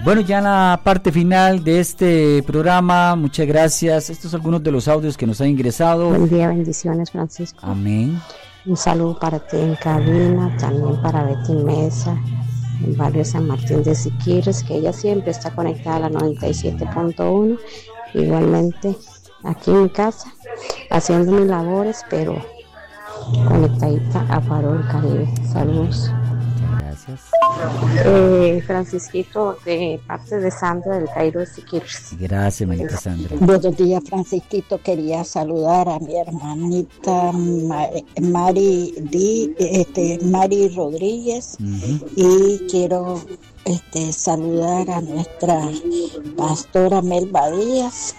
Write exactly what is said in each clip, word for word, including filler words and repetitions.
Bueno, ya en la parte final de este programa, muchas gracias. Estos son algunos de los audios que nos han ingresado. Buen día, bendiciones, Francisco. Amén. Un saludo para ti en cabina, también para Betty Mesa, en barrio San Martín de Siquirres, que ella siempre está conectada a la noventa y siete punto uno. Igualmente aquí en mi casa, haciendo mis labores, pero conectadita a Farol Caribe. Saludos. Gracias. Eh, Francisquito, de parte de Sandra del Cairo de Siquirres. Gracias, manita Sandra. Buenos días, Francisquito. Quería saludar a mi hermanita Mari, Di, este, Mari Rodríguez, uh-huh. Y quiero este, saludar a nuestra pastora Melba Díaz.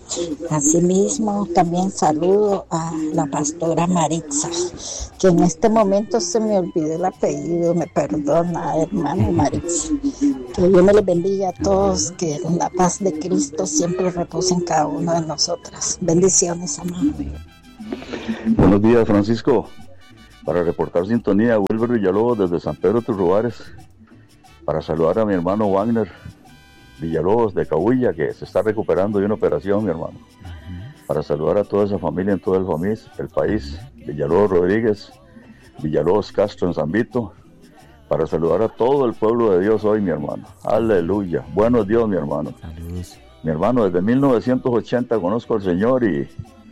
Asimismo, también saludo a la pastora Maritza, que en este momento se me olvidó el apellido, me perdona, hermano Maritza. Que Dios me les bendiga a todos, que la paz de Cristo siempre repose en cada uno de nosotras. Bendiciones, amado. Buenos días, Francisco. Para reportar sintonía, Wilber Villalobos desde San Pedro Turrubares. Para saludar a mi hermano Wagner Villalobos de Cahuilla, que se está recuperando de una operación, mi hermano. Uh-huh. Para saludar a toda esa familia en todo el, famis, el país, Villalobos Rodríguez, Villalobos Castro en San Vito. Para saludar a todo el pueblo de Dios hoy, mi hermano. Aleluya. Buenos días, mi hermano. Saludos. Mi hermano, desde mil novecientos ochenta conozco al Señor y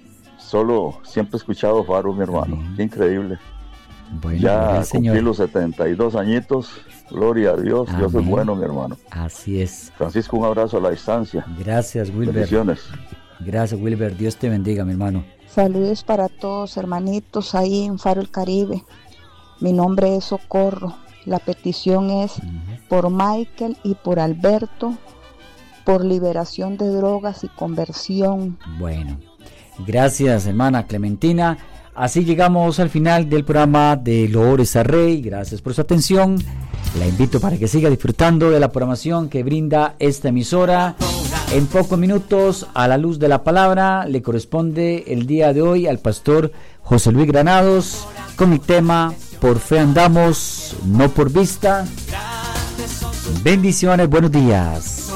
solo siempre he escuchado Faro, mi hermano. Uh-huh. Qué increíble. Bueno, ya cumplí los setenta y dos añitos. Gloria a Dios. Amén. Dios es bueno, mi hermano. Así es. Francisco, un abrazo a la distancia. Gracias, Wilber. Bendiciones. Gracias, Wilber. Dios te bendiga, mi hermano. Saludos para todos, hermanitos, ahí en Faro el Caribe. Mi nombre es Socorro. La petición es uh-huh. por Michael y por Alberto, por liberación de drogas y conversión. Bueno, gracias, hermana Clementina. Así llegamos al final del programa de Loores a Rey. Gracias por su atención. La invito para que siga disfrutando de la programación que brinda esta emisora. En pocos minutos, a la luz de la palabra, le corresponde el día de hoy al pastor José Luis Granados con el tema Por fe andamos, no por vista. Bendiciones, buenos días.